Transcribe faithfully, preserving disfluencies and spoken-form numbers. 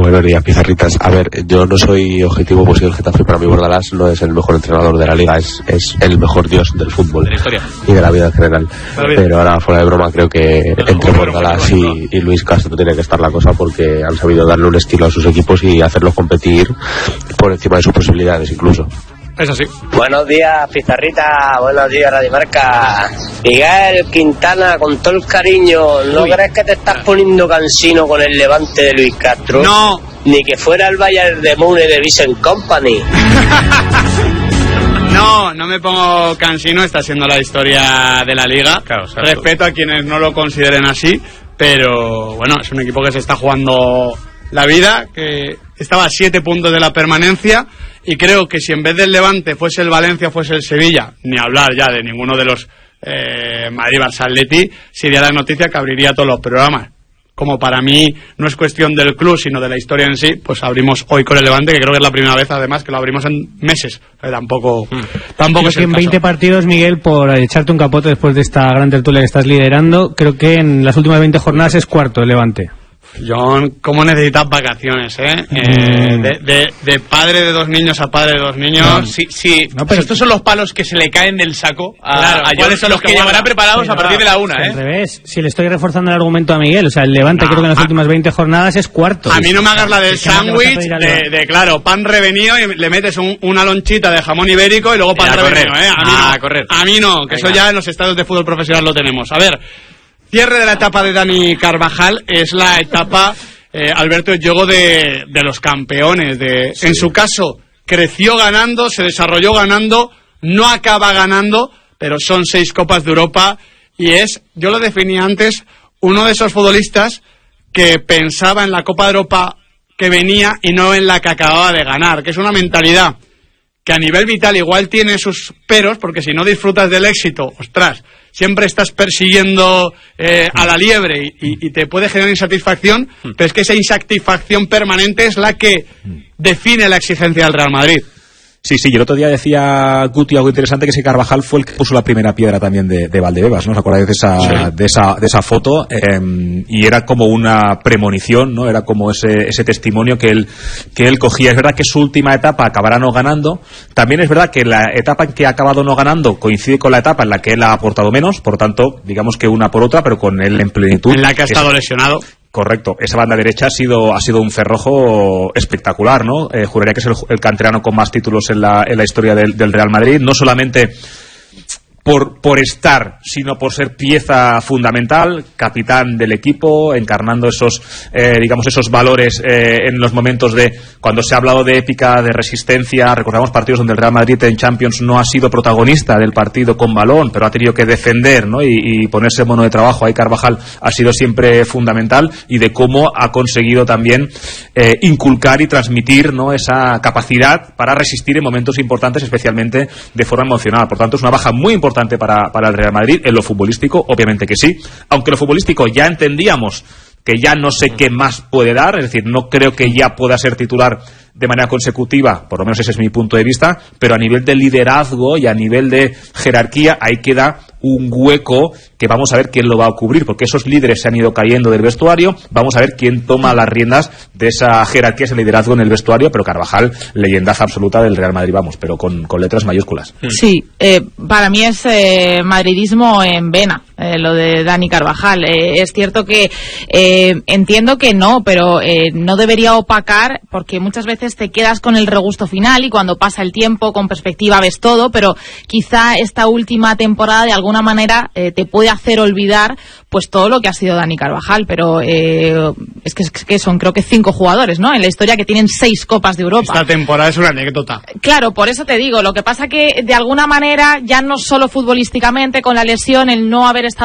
Buenos días, Pizarritas. A ver, yo no soy objetivo, pues el Getafe para mí Bordalás no es el mejor entrenador de la liga, es, es el mejor dios del fútbol de la historia y de la vida en general. Pero ahora, fuera de broma, creo que entre Bordalás y, y Luis Castro tiene que estar la cosa, porque han sabido darle un estilo a sus equipos y hacerlos competir por encima de sus posibilidades incluso. Es así. Buenos días, Pizarrita. Buenos días, Radio Marca. Miguel Quintana, con todo el cariño, ¿no Uy. crees que te estás poniendo cansino con el Levante de Luis Castro? No. Ni que fuera el Bayern de Múnich de Vincent Company. No, no me pongo cansino, está siendo la historia de la liga. Claro, o sea, respeto a quienes no lo consideren así, pero bueno, es un equipo que se está jugando la vida, que estaba a siete puntos de la permanencia, y creo que si en vez del Levante fuese el Valencia, fuese el Sevilla, ni hablar ya de ninguno de los eh, Madrid, Barça, Atleti, sería la noticia que abriría todos los programas. Como para mí no es cuestión del club, sino de la historia en sí, pues abrimos hoy con el Levante, que creo que es la primera vez además que lo abrimos en meses. Eh, tampoco mm. tampoco es el en caso. veinte partidos, Miguel, por echarte un capote después de esta gran tertulia que estás liderando, creo que en las últimas veinte jornadas es cuarto el Levante. John, ¿cómo necesitas vacaciones, eh? eh de, de, de padre de dos niños a padre de dos niños. No, sí, sí. No, pero estos son los palos que se le caen del saco a, claro, a John, son los que, que llevará preparados pero, a partir de la una, ¿eh? Al revés, si le estoy reforzando el argumento a Miguel, o sea, el Levante no, creo que en las a, últimas veinte jornadas es cuarto. A mí no me hagas la del sándwich de, de, claro, pan revenido y le metes un, una lonchita de jamón ibérico y luego pan revenido, ¿eh? A mí no, a correr. A mí no, que Venga. Eso ya en los estadios de fútbol profesional lo tenemos. A ver, cierre de la etapa de Dani Carvajal es la etapa... Eh, Alberto, el juego de, de los campeones. De, sí. En su caso, creció ganando, se desarrolló ganando, no acaba ganando, pero son seis Copas de Europa y es, yo lo definí antes, uno de esos futbolistas que pensaba en la Copa de Europa que venía y no en la que acababa de ganar, que es una mentalidad que a nivel vital igual tiene sus peros, porque si no disfrutas del éxito, ostras, siempre estás persiguiendo eh, a la liebre y, y, y te puede generar insatisfacción, pero es que esa insatisfacción permanente es la que define la exigencia del Real Madrid. Sí, sí, y el otro día decía Guti algo interesante, que ese Carvajal fue el que puso la primera piedra también de, de Valdebebas, ¿no? ¿Os acordáis de esa, sí. de esa, de esa foto? Eh, y era como una premonición, ¿no? Era como ese, ese testimonio que él, que él cogía. Es verdad que su última etapa acabará no ganando. También es verdad que la etapa en que ha acabado no ganando coincide con la etapa en la que él ha aportado menos, por tanto, digamos que una por otra, pero con él en plenitud. En la que ha estado es, lesionado. Correcto, esa banda derecha ha sido ha sido un cerrojo espectacular, ¿no? Eh, juraría que es el, el canterano con más títulos en la, en la historia del, del Real Madrid, no solamente por, por estar, sino por ser pieza fundamental, capitán del equipo, encarnando esos, eh, digamos, esos valores eh, en los momentos de cuando se ha hablado de épica, de resistencia. Recordamos partidos donde el Real Madrid en Champions no ha sido protagonista del partido con balón, pero ha tenido que defender, ¿no? Y, y ponerse mono de trabajo. Ahí Carvajal ha sido siempre fundamental, y de cómo ha conseguido también eh, inculcar y transmitir, ¿no? Esa capacidad para resistir en momentos importantes, especialmente de forma emocional. Por tanto, es una baja muy importante Para, para el Real Madrid. En lo futbolístico, obviamente que sí, aunque lo futbolístico ya entendíamos que ya no sé qué más puede dar, es decir, no creo que ya pueda ser titular de manera consecutiva, por lo menos ese es mi punto de vista, pero a nivel de liderazgo y a nivel de jerarquía ahí queda un hueco que vamos a ver quién lo va a cubrir, porque esos líderes se han ido cayendo del vestuario. Vamos a ver quién toma las riendas de esa jerarquía, ese liderazgo en el vestuario. Pero Carvajal, leyendaza absoluta del Real Madrid, vamos, pero con, con letras mayúsculas. Sí, eh, para mí es eh, madridismo en vena, eh, lo de Dani Carvajal. Eh, es cierto que eh, entiendo que no, pero eh, no debería opacar, porque muchas veces te quedas con el regusto final y cuando pasa el tiempo, con perspectiva ves todo, pero quizá esta última temporada de alguna manera eh, te puede hacer olvidar pues todo lo que ha sido Dani Carvajal, pero eh, es, que, es que son creo que cinco jugadores, ¿no? En la historia que tienen seis Copas de Europa. Esta temporada es una anécdota. Claro, por eso te digo, lo que pasa que de alguna manera ya no solo futbolísticamente con la lesión, el no haber estado